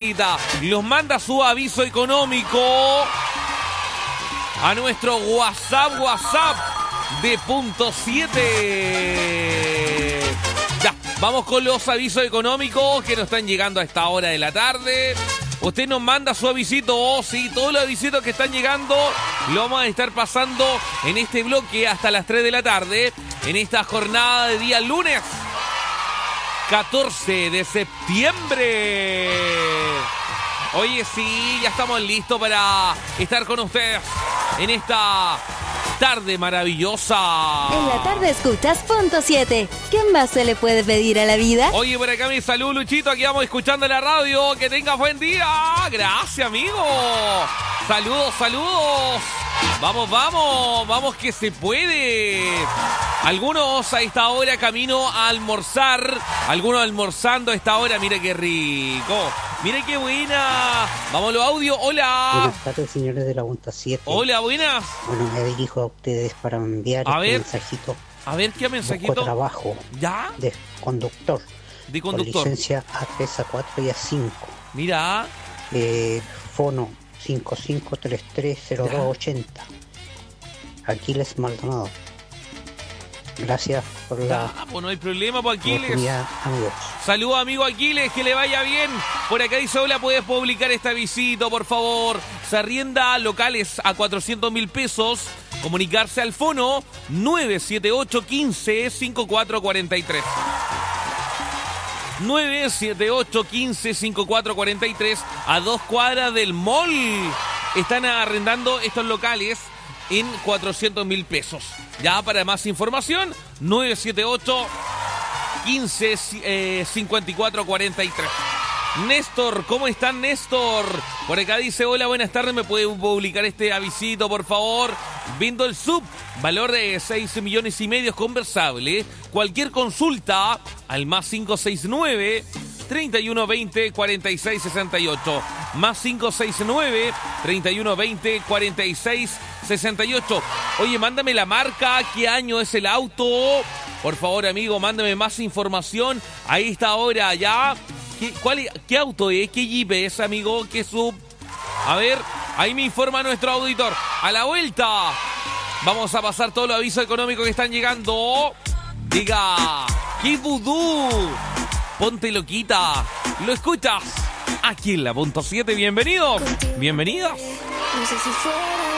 Margarita los manda su aviso económico a nuestro WhatsApp de punto 7. Ya, vamos con los avisos económicos que nos están llegando a esta hora de la tarde. Usted nos manda su avisito, sí, todos los avisitos que están llegando lo vamos a estar pasando en este bloque hasta las 3 de la tarde, en esta jornada de día lunes 14 de septiembre. Oye, sí, ya estamos listos para estar con ustedes en esta tarde maravillosa. En la tarde escuchas punto 7. ¿Qué más se le puede pedir a la vida? Oye, por acá mi salud, Luchito, aquí vamos escuchando la radio. Que tengas buen día. Gracias, amigo. Saludos. Vamos que se puede. Algunos a esta hora camino a almorzar, algunos almorzando a esta hora. Mira qué rico, mira qué buena. Vamos a los audios. Hola. Buenas tardes, señores de la punta 7. Hola, buenas. Bueno, me dirijo a ustedes para enviar mensajito. A ver, ¿qué mensajito? Busco trabajo. ¿Ya? De conductor. De conductor. Con licencia A3, A4 y A5. Mira. Fono 55330280. Aquiles Maldonado. Gracias por la pues no hay problema, pues Aquiles. Amigos. Saludos, amigo Aquiles, que le vaya bien. Por acá dice, hola, ¿puedes publicar esta visita, por favor? Se arrienda locales a 400.000 pesos. Comunicarse al fono 978-15-5443. 978-15-5443, a 2 cuadras del mall. Están arrendando estos locales en 400.000 pesos. Ya para más información, 978-15-5443. Néstor, ¿cómo están, Néstor? Por acá dice, hola, buenas tardes, ¿me puede publicar este avisito, por favor? Vendo el sub, valor de 6,5 millones conversable. Cualquier consulta al más 569-3120-4668. Más 569-3120-4668. Oye, mándame la marca, qué año es el auto. Por favor, amigo, mándame más información. Ahí está ahora, ¿ya? ¿Qué auto es? ¿Qué Jeep es, amigo? ¿Qué sub? A ver, ahí me informa nuestro auditor. A la vuelta vamos a pasar todos los avisos económicos que están llegando. Diga, ¡qué vudú! Ponte loquita. Lo escuchas aquí en la punto 7. Bienvenidos. Bienvenidas. No sé si fuera